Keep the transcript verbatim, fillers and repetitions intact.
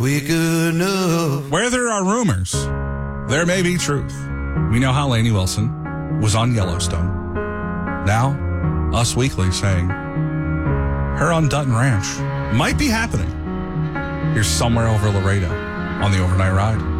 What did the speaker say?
We could know. Where there are rumors, there may be truth. We know how Lainey Wilson was on Yellowstone. Now, Us Weekly saying her on Dutton Ranch might be happening. Here's Somewhere Over Laredo on the Overnight Ride.